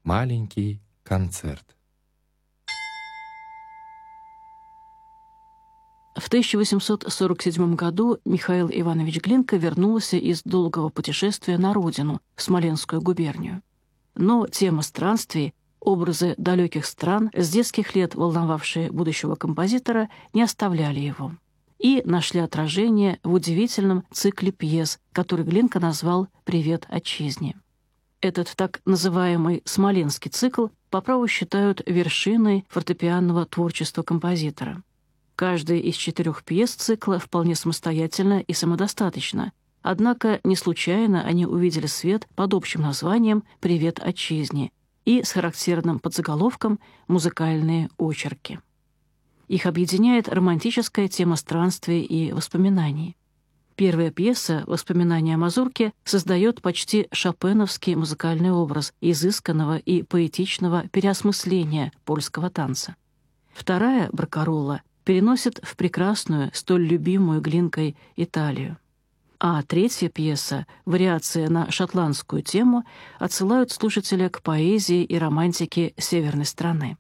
Маленький концерт. В 1847 году Михаил Иванович Глинка вернулся из долгого путешествия на родину, в Смоленскую губернию. Но тема странствий, образы далеких стран, с детских лет волновавшие будущего композитора, не оставляли его и нашли отражение в удивительном цикле пьес, который Глинка назвал «Привет отчизне». Этот так называемый «Смоленский цикл» по праву считают вершиной фортепианного творчества композитора. Каждая из 4 пьес цикла вполне самостоятельна и самодостаточна, однако не случайно они увидели свет под общим названием «Привет отчизне» и с характерным подзаголовком «Музыкальные очерки». Их объединяет романтическая тема странствий и воспоминаний. Первая пьеса «Воспоминания о мазурке» создает почти шопеновский музыкальный образ изысканного и поэтичного переосмысления польского танца. Вторая «Баркаролла» переносит в прекрасную, столь любимую Глинкой Италию. А третья пьеса, вариация на шотландскую тему, отсылают слушателя к поэзии и романтике северной страны.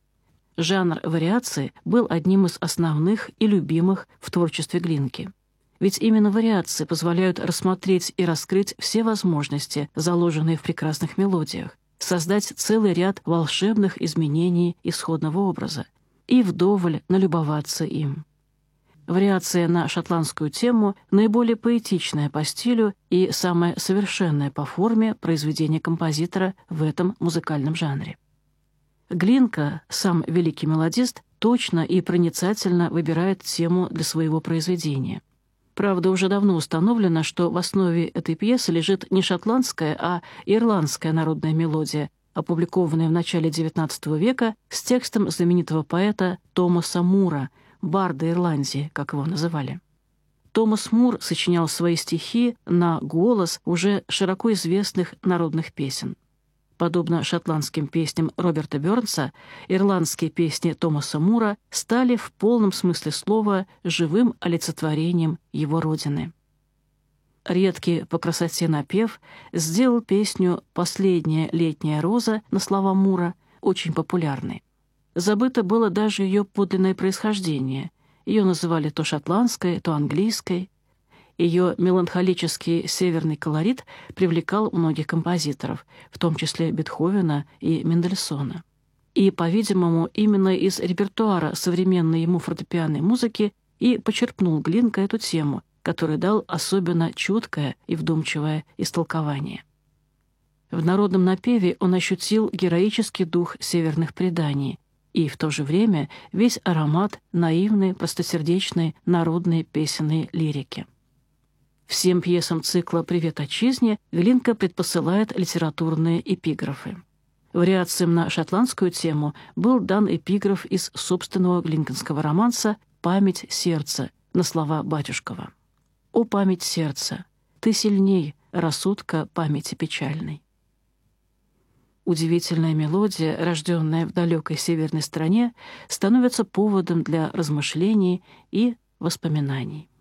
Жанр вариации был одним из основных и любимых в творчестве Глинки. Ведь именно вариации позволяют рассмотреть и раскрыть все возможности, заложенные в прекрасных мелодиях, создать целый ряд волшебных изменений исходного образа и вдоволь налюбоваться им. Вариация на шотландскую тему — наиболее поэтичная по стилю и самая совершенная по форме произведение композитора в этом музыкальном жанре. Глинка, сам великий мелодист, точно и проницательно выбирает тему для своего произведения. Правда, уже давно установлено, что в основе этой пьесы лежит не шотландская, а ирландская народная мелодия, опубликованная в начале XIX века с текстом знаменитого поэта Томаса Мура, барда Ирландии, как его называли. Томас Мур сочинял свои стихи на голос уже широко известных народных песен. Подобно шотландским песням Роберта Бёрнса, ирландские песни Томаса Мура стали в полном смысле слова живым олицетворением его родины. Редкий по красоте напев сделал песню «Последняя летняя роза» на слова Мура очень популярной. Забыто было даже ее подлинное происхождение. Ее называли то шотландской, то английской. Ее меланхолический северный колорит привлекал многих композиторов, в том числе Бетховена и Мендельсона. И, по-видимому, именно из репертуара современной ему фортепианной музыки и почерпнул Глинка эту тему, который дал особенно чуткое и вдумчивое истолкование. В народном напеве он ощутил героический дух северных преданий и в то же время весь аромат наивной, простосердечной, народной песенной лирики. Всем пьесам цикла «Привет отчизне» Глинка предпосылает литературные эпиграфы. Вариациям на шотландскую тему был дан эпиграф из собственного глинкинского романса «Память сердца» на слова Батюшкова. «О, память сердца, ты сильней рассудка памяти печальной». Удивительная мелодия, рожденная в далекой северной стране, становится поводом для размышлений и воспоминаний.